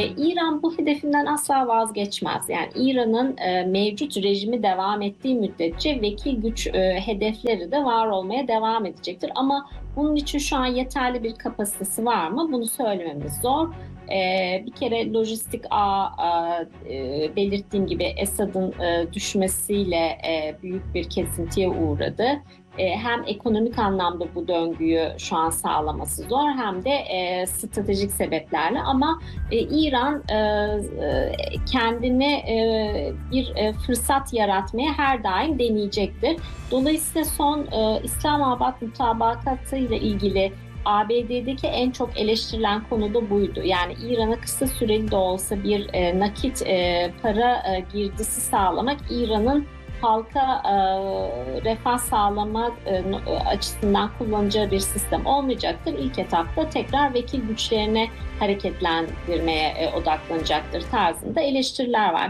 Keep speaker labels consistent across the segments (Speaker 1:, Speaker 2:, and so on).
Speaker 1: İran bu hedefinden asla vazgeçmez. Yani İran'ın mevcut rejimi devam ettiği müddetçe vekil güç hedefleri de var olmaya devam edecektir. Ama bunun için şu an yeterli bir kapasitesi var mı? Bunu söylememiz zor. Bir kere lojistik belirttiğim gibi Esad'ın düşmesiyle büyük bir kesintiye uğradı. Hem ekonomik anlamda bu döngüyü şu an sağlaması zor hem de stratejik sebeplerle ama İran kendine bir fırsat yaratmaya her daim deneyecektir. Dolayısıyla son İslamabad mutabakatı ile ilgili ABD'deki en çok eleştirilen konu da buydu. Yani İran'a kısa süreli de olsa bir nakit para girdisi sağlamak İran'ın halka refah sağlama açısından kullanacağı bir sistem olmayacaktır. İlk etapta tekrar vekil güçlerine hareketlendirmeye odaklanacaktır tarzında eleştiriler var.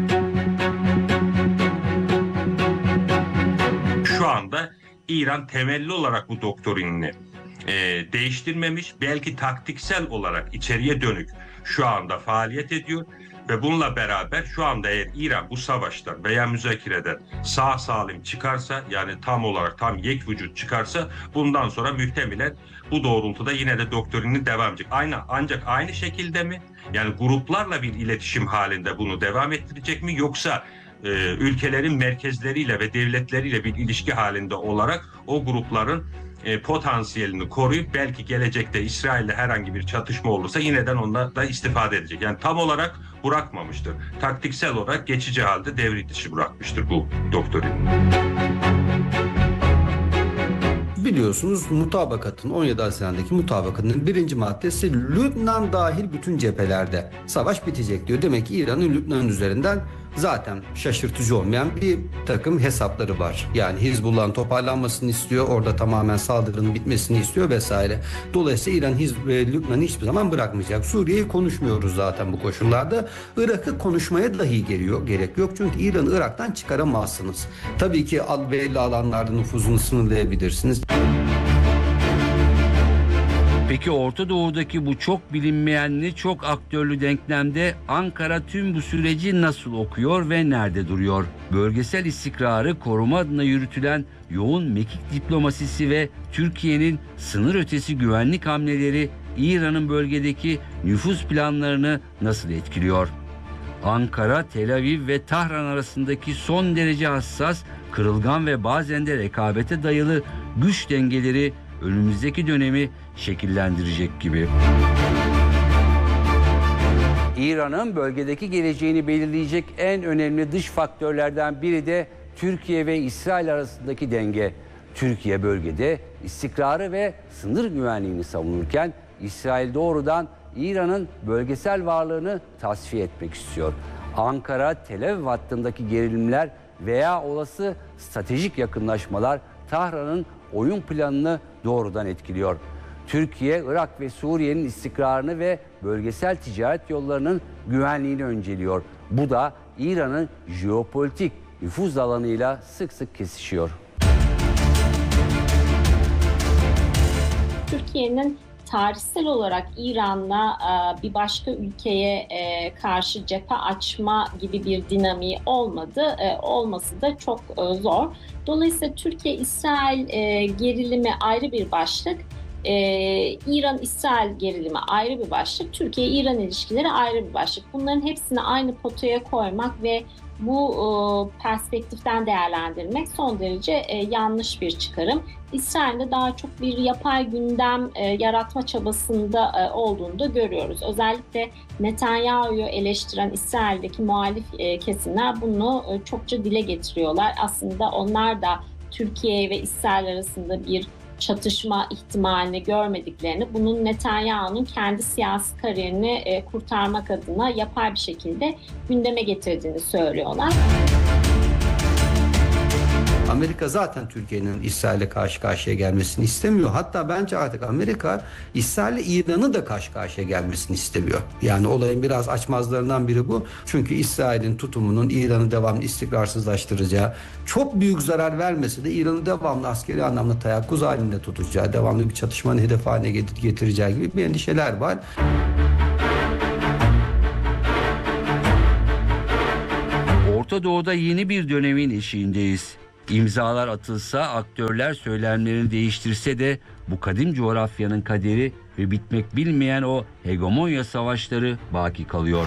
Speaker 2: Şu anda İran temelli olarak bu doktrinini değiştirmemiş, belki taktiksel olarak içeriye dönük şu anda faaliyet ediyor. Ve bununla beraber şu anda eğer İran bu savaştan veya müzakereden sağ salim çıkarsa, yani tam olarak tam yekvücut çıkarsa, bundan sonra muhtemelen bu doğrultuda yine de doktrini devam edecek. Ancak aynı şekilde mi? Yani gruplarla bir iletişim halinde bunu devam ettirecek mi? Yoksa ülkelerin merkezleriyle ve devletleriyle bir ilişki halinde olarak o grupların potansiyelini koruyup belki gelecekte İsrail'le herhangi bir çatışma olursa yineden ondan da istifade edecek. Yani tam olarak bırakmamıştır. Taktiksel olarak geçici halde devre dışı bırakmıştır bu doktrini.
Speaker 3: Biliyorsunuz mutabakatın 17 Haziran'daki mutabakatın birinci maddesi Lübnan dahil bütün cephelerde savaş bitecek diyor. Demek ki İran'ın Lübnan üzerinden zaten şaşırtıcı olmayan bir takım hesapları var. Yani Hizbullah'ın toparlanmasını istiyor, orada tamamen saldırının bitmesini istiyor vesaire. Dolayısıyla İran Lübnan'ı hiçbir zaman bırakmayacak. Suriye'yi konuşmuyoruz zaten bu koşullarda. Irak'ı konuşmaya dahi gerek yok. Çünkü İran'ı Irak'tan çıkaramazsınız. Tabii ki belli alanlarda nüfuzunu sınırlayabilirsiniz.
Speaker 4: Peki Orta Doğu'daki bu çok bilinmeyenli, çok aktörlü denklemde Ankara tüm bu süreci nasıl okuyor ve nerede duruyor? Bölgesel istikrarı koruma adına yürütülen yoğun mekik diplomasisi ve Türkiye'nin sınır ötesi güvenlik hamleleri İran'ın bölgedeki nüfuz planlarını nasıl etkiliyor? Ankara, Tel Aviv ve Tahran arasındaki son derece hassas, kırılgan ve bazen de rekabete dayalı güç dengeleri önümüzdeki dönemi şekillendirecek gibi. İran'ın bölgedeki geleceğini belirleyecek en önemli dış faktörlerden biri de Türkiye ve İsrail arasındaki denge. Türkiye bölgede istikrarı ve sınır güvenliğini savunurken İsrail doğrudan İran'ın bölgesel varlığını tasfiye etmek istiyor. Ankara, Tel Aviv hattındaki gerilimler veya olası stratejik yakınlaşmalar Tahran'ın oyun planını doğrudan etkiliyor. Türkiye, Irak ve Suriye'nin istikrarını ve bölgesel ticaret yollarının güvenliğini önceliyor. Bu da İran'ın jeopolitik nüfuz alanıyla sık sık kesişiyor.
Speaker 1: Türkiye'nin tarihsel olarak İran'la bir başka ülkeye karşı cephe açma gibi bir dinamiği olmadı. Olması da çok zor. Dolayısıyla Türkiye-İsrail gerilimi ayrı bir başlık. İran-İsrail gerilimi ayrı bir başlık. Türkiye-İran ilişkileri ayrı bir başlık. Bunların hepsini aynı potaya koymak ve bu perspektiften değerlendirmek son derece yanlış bir çıkarım. İsrail'de daha çok bir yapay gündem yaratma çabasında olduğunu da görüyoruz. Özellikle Netanyahu'yu eleştiren İsrail'deki muhalif kesimler bunu çokça dile getiriyorlar. Aslında onlar da Türkiye ve İsrail arasında bir çatışma ihtimalini görmediklerini, bunun Netanyahu'nun kendi siyasi kariyerini kurtarmak adına yapay bir şekilde gündeme getirdiğini söylüyorlar.
Speaker 3: Amerika zaten Türkiye'nin İsrail'le karşı karşıya gelmesini istemiyor. Hatta bence artık Amerika İsrail'le İran'ı da karşı karşıya gelmesini istemiyor. Yani olayın biraz açmazlarından biri bu. Çünkü İsrail'in tutumunun İran'ı devamlı istikrarsızlaştıracağı, çok büyük zarar vermese de İran'ı devamlı askeri anlamda teyakkuz halinde tutacağı, devamlı bir çatışmanın hedef haline getireceği gibi bir endişeler var.
Speaker 4: Orta Doğu'da yeni bir dönemin eşiğindeyiz. İmzalar atılsa, aktörler söylemlerini değiştirse de bu kadim coğrafyanın kaderi ve bitmek bilmeyen o hegemonya savaşları baki kalıyor.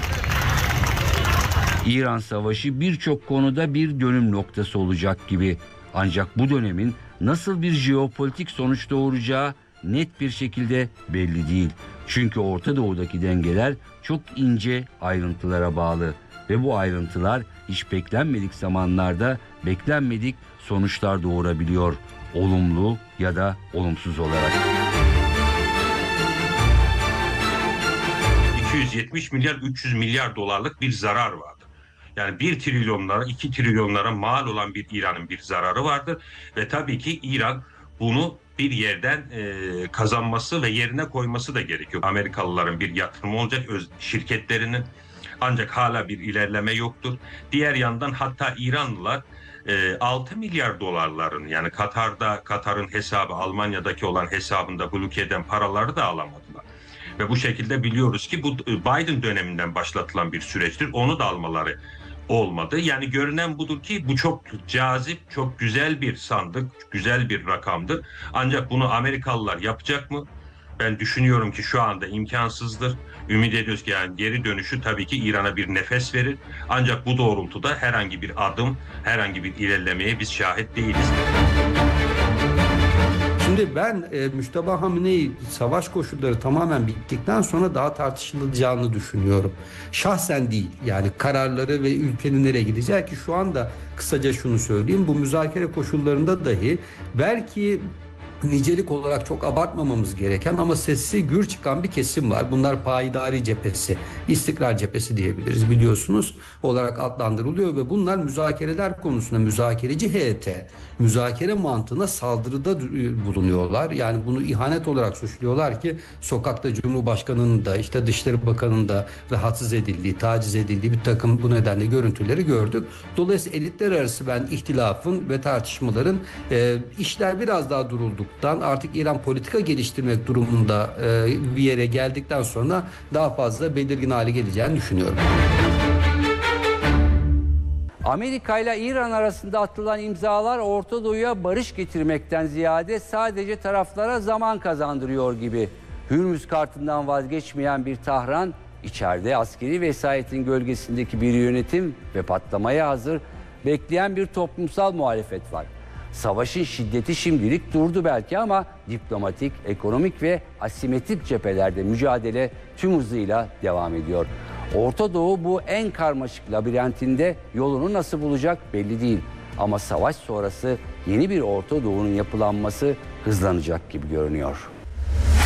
Speaker 4: İran Savaşı birçok konuda bir dönüm noktası olacak gibi. Ancak bu dönemin nasıl bir jeopolitik sonuç doğuracağı net bir şekilde belli değil. Çünkü Orta Doğu'daki dengeler çok ince ayrıntılara bağlı ve bu ayrıntılar hiç beklenmedik zamanlarda beklenmedik sonuçlar doğurabiliyor. Olumlu ya da olumsuz olarak.
Speaker 2: 270 milyar 300 milyar dolarlık bir zarar vardı. Yani 1 trilyonlara 2 trilyonlara mal olan bir İran'ın bir zararı vardır. Ve tabii ki İran bunu bir yerden kazanması ve yerine koyması da gerekiyor. Amerikalıların bir yatırımı olacak şirketlerinin, ancak hala bir ilerleme yoktur. Diğer yandan hatta İranlılar 6 milyar dolarların, yani Katar'ın hesabı, Almanya'daki olan hesabında bloke eden paraları da alamadılar. Ve bu şekilde biliyoruz ki bu Biden döneminden başlatılan bir süreçtir. Onu da almaları olmadı. Yani görünen budur ki bu çok cazip, çok güzel bir sandık, güzel bir rakamdır. Ancak bunu Amerikalılar yapacak mı? Ben düşünüyorum ki şu anda imkansızdır. Ümit ediyoruz ki yani geri dönüşü tabii ki İran'a bir nefes verir. Ancak bu doğrultuda herhangi bir adım, herhangi bir ilerlemeye biz şahit değiliz.
Speaker 3: Şimdi ben Müşteba Hamine'yi savaş koşulları tamamen bittikten sonra daha tartışılacağını düşünüyorum. Şahsen değil, yani kararları ve ülkenin nereye gideceği, ki şu anda kısaca şunu söyleyeyim, bu müzakere koşullarında dahi belki nicelik olarak çok abartmamamız gereken ama sesi gür çıkan bir kesim var. Bunlar payidari cephesi, istikrar cephesi diyebiliriz, biliyorsunuz, olarak adlandırılıyor ve bunlar müzakereler konusunda müzakereci heyete, müzakere mantığına saldırıda bulunuyorlar. Yani bunu ihanet olarak suçluyorlar ki sokakta Cumhurbaşkanı'nın da işte Dışişleri Bakanı'nın da rahatsız edildiği, taciz edildiği bir takım bu nedenle görüntüleri gördük. Dolayısıyla elitler arası ben ihtilafın ve tartışmaların işler biraz daha durulduktan, artık İran politika geliştirmek durumunda bir yere geldikten sonra daha fazla belirgin hale geleceğini düşünüyorum.
Speaker 4: Amerika ile İran arasında atılan imzalar Orta Doğu'ya barış getirmekten ziyade sadece taraflara zaman kazandırıyor gibi. Hürmüz kartından vazgeçmeyen bir Tahran, içeride askeri vesayetin gölgesindeki bir yönetim ve patlamaya hazır bekleyen bir toplumsal muhalefet var. Savaşın şiddeti şimdilik durdu belki ama diplomatik, ekonomik ve asimetrik cephelerde mücadele tüm hızıyla devam ediyor. Orta Doğu bu en karmaşık labirentinde yolunu nasıl bulacak belli değil. Ama savaş sonrası yeni bir Orta Doğu'nun yapılanması hızlanacak gibi görünüyor.